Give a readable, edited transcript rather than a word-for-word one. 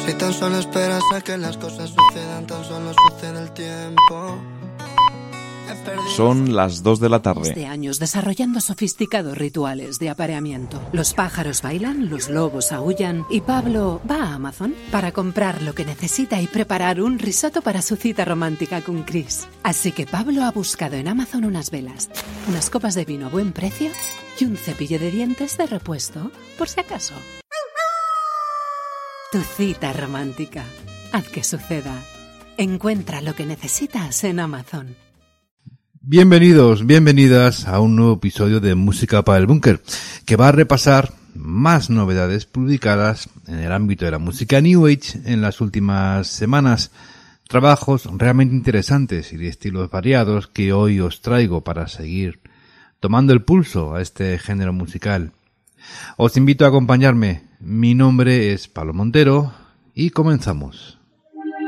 Si tan solo esperas a que las cosas sucedan, tan solo sucede el tiempo. Son las 2 de la tarde. De años desarrollando sofisticados rituales de apareamiento. Los pájaros bailan, los lobos aúllan y Pablo va a Amazon para comprar lo que necesita y preparar un risotto para su cita romántica con Chris. Así que Pablo ha buscado en Amazon unas velas, unas copas de vino a buen precio y un cepillo de dientes de repuesto, por si acaso. Tu cita romántica. Haz que suceda. Encuentra lo que necesitas en Amazon. Bienvenidos, bienvenidas a un nuevo episodio de Música para el Búnker, que va a repasar más novedades publicadas en el ámbito de la música New Age en las últimas semanas. Trabajos realmente interesantes y de estilos variados que hoy os traigo para seguir tomando el pulso a este género musical. Os invito a acompañarme. Mi nombre es Pablo Montero y comenzamos.